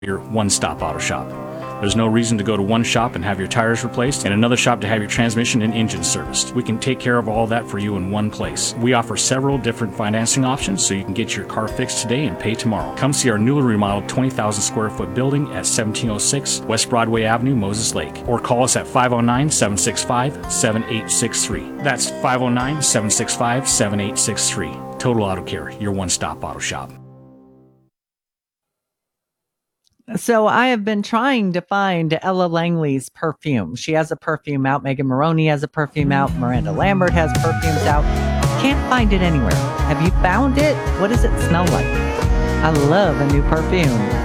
your one-stop auto shop. There's no reason to go to one shop and have your tires replaced and another shop to have your transmission and engine serviced. We can take care of all that for you in one place. We offer several different financing options so you can get your car fixed today and pay tomorrow. Come see our newly remodeled 20,000 square foot building at 1706 West Broadway Avenue, Moses Lake, or call us at 509-765-7863. That's 509-765-7863. Total Auto Care, your one-stop auto shop. So I have been trying to find Ella Langley's perfume. She has a perfume out. Megan Maroney has a perfume out. Miranda Lambert has perfumes out. Can't find it anywhere. Have you found it? What does it smell like? I love a new perfume.